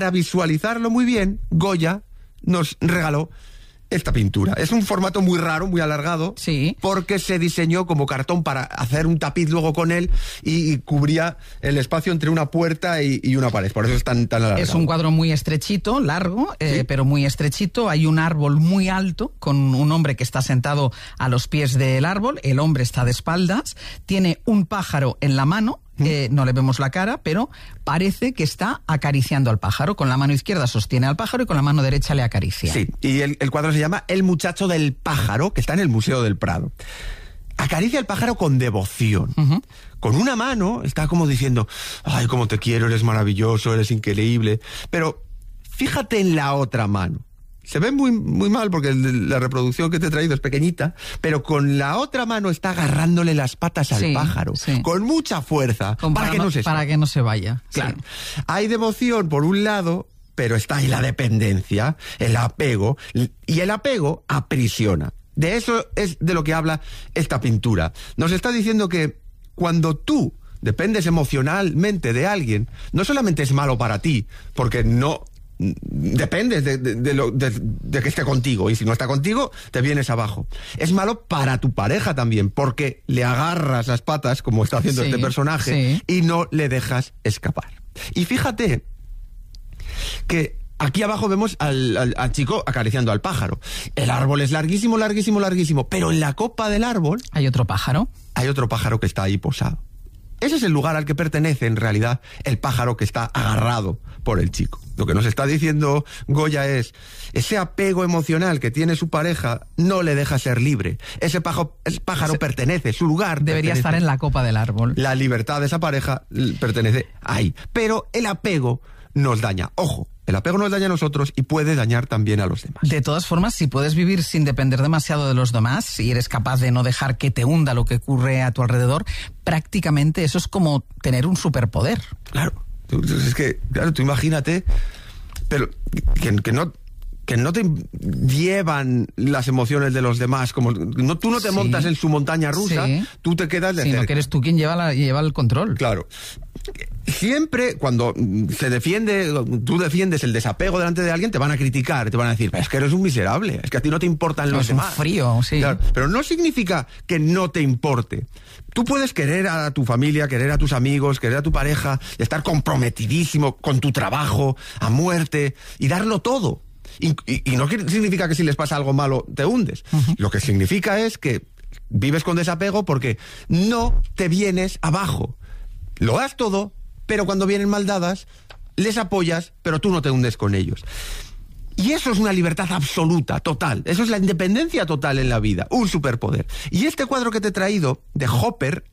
Para visualizarlo muy bien, Goya nos regaló esta pintura. Es un formato muy raro, muy alargado, sí, porque se diseñó como cartón para hacer un tapiz luego con él y cubría el espacio entre una puerta y una pared. Por eso es tan alargado. Es un cuadro muy estrechito, largo, ¿sí? Pero muy estrechito. Hay un árbol muy alto con un hombre que está sentado a los pies del árbol. El hombre está de espaldas. Tiene un pájaro en la mano. No le vemos la cara, pero parece que está acariciando al pájaro. Con la mano izquierda sostiene al pájaro y con la mano derecha le acaricia. Sí, y el cuadro se llama El muchacho del pájaro, que está en el Museo del Prado. Acaricia al pájaro con devoción. Con una mano está como diciendo, ay, cómo te quiero, eres maravilloso, eres increíble. Pero fíjate en la otra mano. Se ve muy, muy mal porque la reproducción que te he traído es pequeñita, pero con la otra mano está agarrándole las patas al pájaro, con mucha fuerza, para que no se vaya. Claro. Sí. Hay devoción por un lado, pero está ahí la dependencia, el apego, y el apego aprisiona. De eso es de lo que habla esta pintura. Nos está diciendo que cuando tú dependes emocionalmente de alguien, no solamente es malo para ti, porque no dependes de que esté contigo, y si no está contigo te vienes abajo. Es malo para tu pareja también, porque le agarras las patas, como está haciendo este personaje, y no le dejas escapar. Y fíjate que aquí abajo vemos al chico acariciando al pájaro. El árbol es larguísimo, larguísimo, larguísimo, pero en la copa del árbol hay otro pájaro. Hay otro pájaro que está ahí posado. Ese es el lugar al que pertenece, en realidad, el pájaro que está agarrado por el chico. Lo que nos está diciendo Goya es, ese apego emocional que tiene su pareja no le deja ser libre. Ese pájaro pertenece, su lugar debería estar en la copa del árbol. La libertad de esa pareja pertenece ahí. Pero el apego nos daña. Ojo, el apego nos daña a nosotros y puede dañar también a los demás. De todas formas, si puedes vivir sin depender demasiado de los demás, si eres capaz de no dejar que te hunda lo que ocurre a tu alrededor, prácticamente eso es como tener un superpoder. Claro. Es que, claro, tú imagínate, pero que no te llevan las emociones de los demás, como tú no te montas en su montaña rusa, tú te quedas de cerca. Sino que eres tú quien lleva el control. Claro. Siempre cuando tú defiendes el desapego delante de alguien, te van a criticar, te van a decir, es que eres un miserable, es que a ti no te importan los demás. Es un frío, sí. Claro, pero no significa que no te importe. Tú puedes querer a tu familia, querer a tus amigos, querer a tu pareja, estar comprometidísimo con tu trabajo, a muerte, y darlo todo. Y no significa que si les pasa algo malo te hundes. Lo que significa es que vives con desapego porque no te vienes abajo. Lo das todo, pero cuando vienen mal dadas, les apoyas, pero tú no te hundes con ellos. Y eso es una libertad absoluta, total. Eso es la independencia total en la vida, un superpoder. Y este cuadro que te he traído, de Hopper,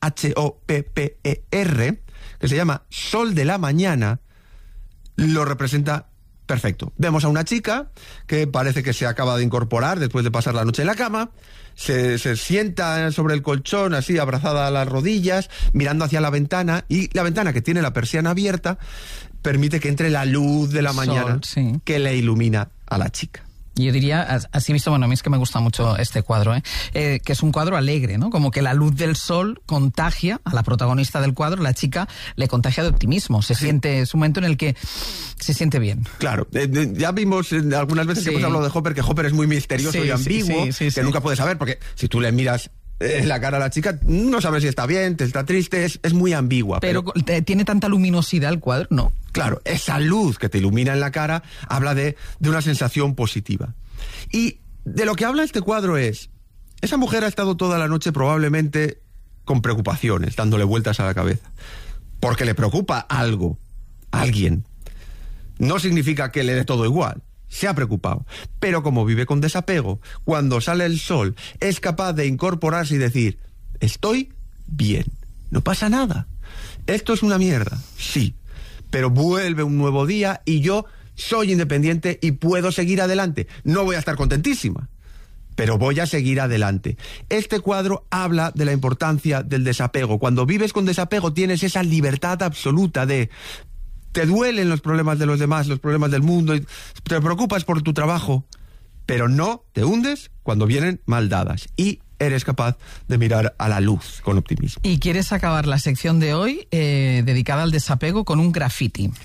Hopper, que se llama Sol de la Mañana, lo representa perfecto. Vemos a una chica que parece que se acaba de incorporar después de pasar la noche en la cama, se sienta sobre el colchón así abrazada a las rodillas, mirando hacia la ventana, y la ventana, que tiene la persiana abierta, permite que entre la luz de la mañana que le ilumina a la chica. Yo diría, así visto, bueno, a mí es que me gusta mucho este cuadro, que es un cuadro alegre, ¿no? Como que la luz del sol contagia a la protagonista del cuadro, la chica le contagia de optimismo, siente, es un momento en el que se siente bien. Claro, ya vimos algunas veces que hemos hablado de Hopper, que Hopper es muy misterioso y ambiguo, que nunca puedes saber, porque si tú le miras la cara a la chica, no sabes si está bien, te está triste, es muy ambigua. Pero tiene tanta luminosidad el cuadro, ¿no? Claro, esa luz que te ilumina en la cara habla de una sensación positiva. Y de lo que habla este cuadro es, esa mujer ha estado toda la noche probablemente con preocupaciones, dándole vueltas a la cabeza, porque le preocupa algo, alguien. No significa que le dé todo igual. Se ha preocupado, pero como vive con desapego, cuando sale el sol es capaz de incorporarse y decir, estoy bien, no pasa nada, esto es una mierda, sí, pero vuelve un nuevo día y yo soy independiente y puedo seguir adelante. No voy a estar contentísima, pero voy a seguir adelante. Este cuadro habla de la importancia del desapego. Cuando vives con desapego tienes esa libertad absoluta de... Te duelen los problemas de los demás, los problemas del mundo, y te preocupas por tu trabajo, pero no te hundes cuando vienen mal dadas. Y eres capaz de mirar a la luz con optimismo. Y quieres acabar la sección de hoy dedicada al desapego con un graffiti.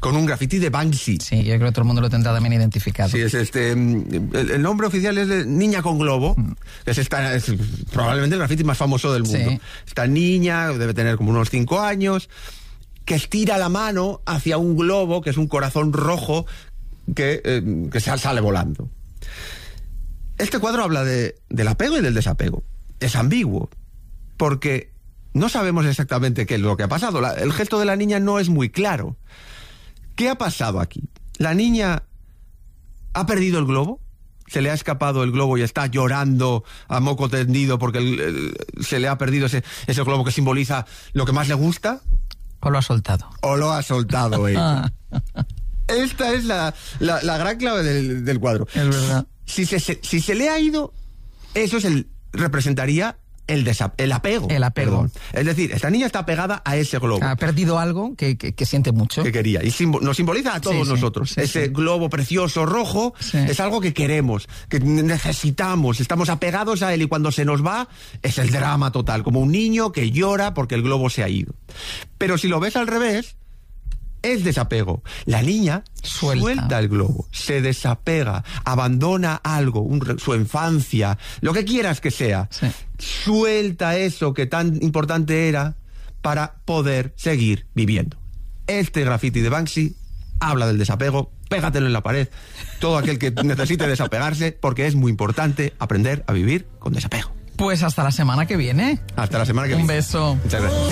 con un graffiti de Banksy. Sí, yo creo que todo el mundo lo tendrá también identificado. Sí, es el nombre oficial es de Niña con Globo, que es probablemente el graffiti más famoso del mundo. Sí. Esta niña debe tener como unos 5 años, que estira la mano hacia un globo, que es un corazón rojo, que sale volando. Este cuadro habla del apego y del desapego. Es ambiguo, porque no sabemos exactamente qué es lo que ha pasado. El gesto de la niña no es muy claro. ¿Qué ha pasado aquí? ¿La niña ha perdido el globo? ¿Se le ha escapado el globo y está llorando a moco tendido porque se le ha perdido ese globo que simboliza lo que más le gusta? ¿O lo ha soltado? ¿O lo ha soltado ella? Esta es la gran clave del cuadro. Es verdad. Si se le ha ido, eso representaría el apego. El apego. Perdón. Es decir, esta niña está pegada a ese globo. Ha perdido algo que siente mucho. Que quería. Y nos simboliza a todos nosotros. Sí, ese globo precioso rojo es algo que queremos, que necesitamos, estamos apegados a él, y cuando se nos va es el drama total, como un niño que llora porque el globo se ha ido. Pero si lo ves al revés, es desapego. La niña suelta el globo, se desapega, abandona algo, su infancia, lo que quieras que sea. Sí. Suelta eso que tan importante era para poder seguir viviendo. Este graffiti de Banksy habla del desapego. Pégatelo en la pared, todo aquel que necesite desapegarse, porque es muy importante aprender a vivir con desapego. Pues hasta la semana que viene. Hasta la semana que viene. Un beso. Muchas gracias.